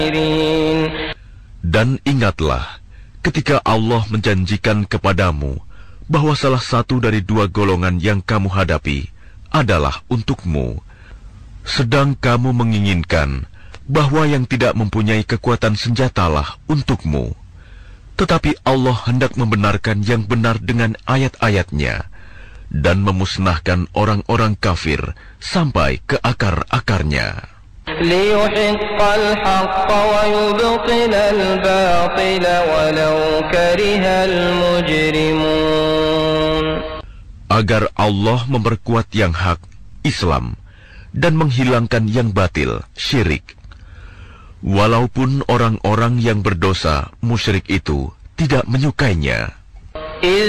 Dan ingatlah ketika Allah menjanjikan kepadamu bahwa salah satu dari dua golongan yang kamu hadapi adalah untukmu, sedang kamu menginginkan bahwa yang tidak mempunyai kekuatan senjatalah untukmu. Tetapi Allah hendak membenarkan yang benar dengan ayat-ayatnya dan memusnahkan orang-orang kafir sampai ke akar-akarnya. Agar Allah memperkuat yang hak, Islam, dan menghilangkan yang batil, syirik. Walaupun orang-orang yang berdosa, musyrik itu, tidak menyukainya.